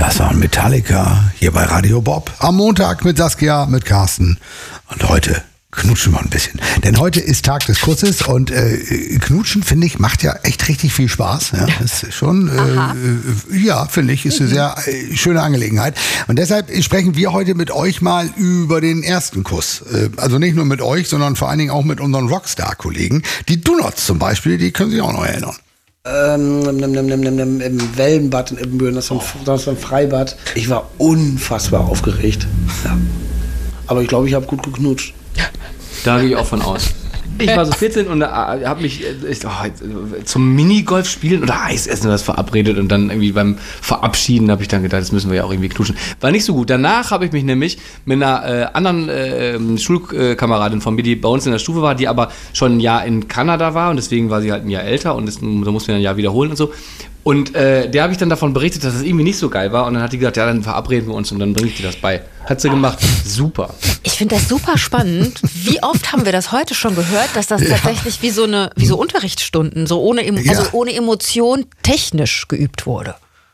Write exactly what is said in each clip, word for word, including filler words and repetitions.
Das war Metallica hier bei Radio Bob. Am Montag mit Saskia, mit Carsten. Und heute knutschen wir ein bisschen. Denn heute ist Tag des Kusses und äh, Knutschen, finde ich, macht ja echt richtig viel Spaß. Ja, das ist schon, äh, ja, finde ich, ist eine sehr äh, schöne Angelegenheit. Und deshalb sprechen wir heute mit euch mal über den ersten Kuss. Äh, also nicht nur mit euch, sondern vor allen Dingen auch mit unseren Rockstar-Kollegen. Die Donuts zum Beispiel, die können sich auch noch erinnern. Ähm, nimm, nimm, nimm, nimm, im Wellenbad in Ibbenbüren, das war, ein, das war ein Freibad. Ich war unfassbar aufgeregt. Ja. Aber ich glaube, ich habe gut geknutscht. Da gehe ich auch von aus. Ich war so vierzehn und äh, habe mich äh, ich, oh, zum Minigolf spielen oder Eisessen oder was verabredet und dann irgendwie beim Verabschieden habe ich dann gedacht, das müssen wir ja auch irgendwie knutschen. War nicht so gut. Danach habe ich mich nämlich mit einer äh, anderen äh, Schulkameradin von mir, die bei uns in der Stufe war, die aber schon ein Jahr in Kanada war und deswegen war sie halt ein Jahr älter und das, da mussten wir ein Jahr wiederholen und so. Und äh, der habe ich dann davon berichtet, dass es das irgendwie nicht so geil war. Und dann hat die gesagt, ja, dann verabreden wir uns und dann bringe ich dir das bei. Hat sie gemacht. Super. Ich finde das super spannend. Wie oft haben wir das heute schon gehört, dass das ja. tatsächlich wie so eine, wie so Unterrichtsstunden, so ohne, also ja. ohne Emotion technisch geübt wurde.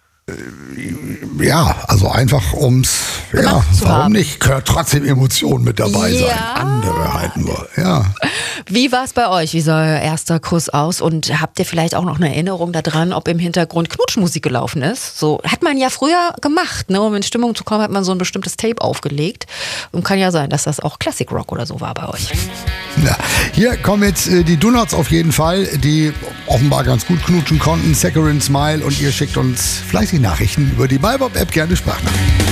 Ja, also einfach ums, ja, warum haben. nicht, gehört trotzdem Emotionen mit dabei ja. sein. Andere halt nur, ja. Wie war es bei euch? Wie sah euer erster Kuss aus? Und habt ihr vielleicht auch noch eine Erinnerung daran, ob im Hintergrund Knutschmusik gelaufen ist? So hat man ja früher gemacht, ne? Um in Stimmung zu kommen, hat man so ein bestimmtes Tape aufgelegt. Und kann ja sein, dass das auch Classic Rock oder so war bei euch. Ja, hier kommen jetzt äh, die Donuts auf jeden Fall, die offenbar ganz gut knutschen konnten. Saccharine Smile und ihr schickt uns fleißig Nachrichten über die MyBob-App, gerne Sprachnachrichten.